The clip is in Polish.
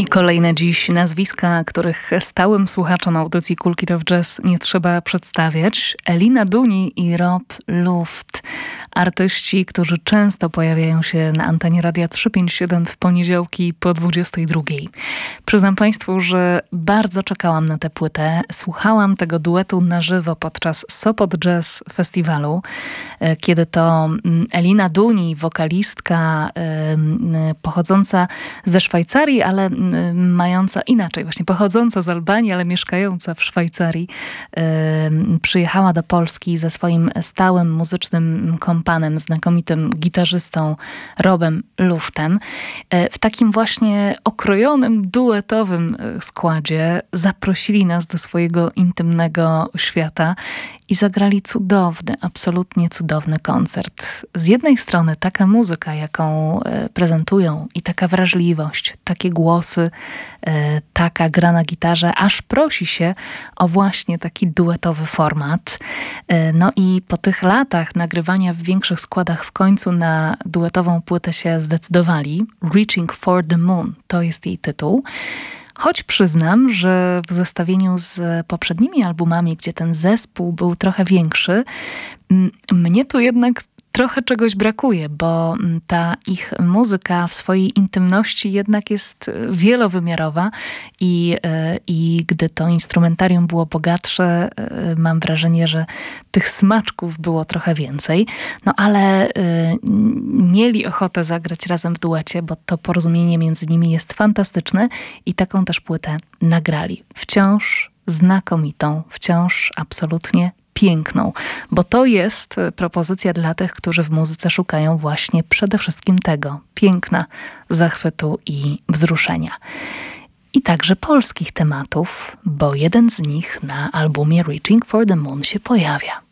I kolejne dziś nazwiska, których stałym słuchaczom audycji Cool Kid of Jazz nie trzeba przedstawiać. Elina Duni i Rob Luft. Artyści, którzy często pojawiają się na antenie Radia 357 w poniedziałki po 22. Przyznam Państwu, że bardzo czekałam na tę płytę. Słuchałam tego duetu na żywo podczas Sopot Jazz Festiwalu, kiedy to Elina Duni, wokalistka pochodząca ze Szwajcarii, ale mająca inaczej, właśnie pochodząca z Albanii, ale mieszkająca w Szwajcarii, przyjechała do Polski ze swoim stałym muzycznym kompanem, znakomitym gitarzystą Robem Luftem. W takim właśnie okrojonym, duetowym składzie zaprosili nas do swojego intymnego świata i zagrali cudowny, absolutnie cudowny koncert. Z jednej strony taka muzyka, jaką prezentują i taka wrażliwość, takie głosy, taka gra na gitarze, aż prosi się o właśnie taki duetowy format. No i po tych latach nagrywania w większych składach w końcu na duetową płytę się zdecydowali. Reaching for the Moon to jest jej tytuł. Choć przyznam, że w zestawieniu z poprzednimi albumami, gdzie ten zespół był trochę większy, mnie tu jednak trochę czegoś brakuje, bo ta ich muzyka w swojej intymności jednak jest wielowymiarowa i gdy to instrumentarium było bogatsze, mam wrażenie, że tych smaczków było trochę więcej. No ale mieli ochotę zagrać razem w duecie, bo to porozumienie między nimi jest fantastyczne i taką też płytę nagrali. Wciąż znakomitą, wciąż absolutnie piękną, bo to jest propozycja dla tych, którzy w muzyce szukają właśnie przede wszystkim tego piękna, zachwytu i wzruszenia. I także polskich tematów, bo jeden z nich na albumie Reaching for the Moon się pojawia.